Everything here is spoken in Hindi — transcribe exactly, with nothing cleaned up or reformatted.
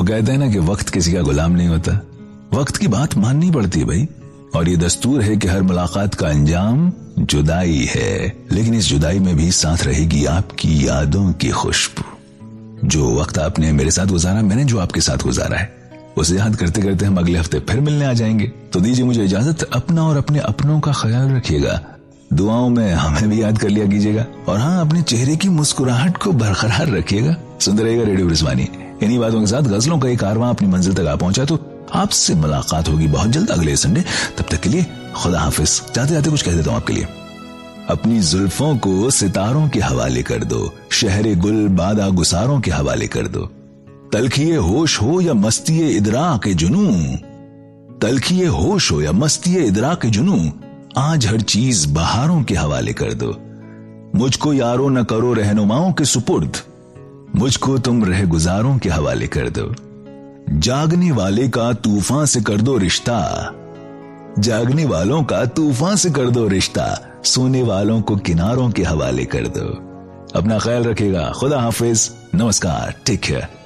कहते हैं ना कि वक्त किसी का गुलाम नहीं होता, वक्त की बात माननी पड़ती है भाई। और ये दस्तूर है कि हर मुलाकात का अंजाम जुदाई है, लेकिन इस जुदाई में भी साथ रहेगी आपकी यादों की खुशबू। जो वक्त आपने मेरे साथ गुजारा, मैंने जो आपके साथ गुजारा है, उसे याद करते करते हम अगले हफ्ते फिर मिलने आ जाएंगे। तो दीजिए मुझे इजाजत, अपना और अपने अपनों का ख्याल रखिएगा, दुआओं में हमें भी याद कर लिया कीजिएगा, और हाँ, अपने चेहरे की मुस्कुराहट को बरकरार रखिएगा। सुनते रहिएगा रेडियो ब्रिस्वानी। इन्हीं बातों के साथ गजलों का एक कारवां अपनी मंजिल तक आ पहुंचा, तो आपसे मुलाकात होगी बहुत जल्द अगले संडे। तब तक के लिए खुदा हाफिज। जाते जाते कुछ कह देता हूं आपके लिए। अपनी जुल्फों को सितारों के हवाले कर दो, शहरे गुल बादा गुसारों के हवाले कर दो। तलखिए होश हो या मस्तिए इदरा के जुनू, तलखिए होश हो या मस्तिए इदरा के जुनू, आज हर चीज बहारों के हवाले कर दो। मुझको यारो न करो रहनुमाओं के सुपुर्द, मुझको तुम रह गुजारों के हवाले कर दो। जागने वाले का तूफान से कर दो रिश्ता, जागने वालों का तूफान से कर दो रिश्ता, सोने वालों को किनारों के हवाले कर दो। अपना ख्याल रखिएगा। खुदा हाफिज, नमस्कार, टेक केयर।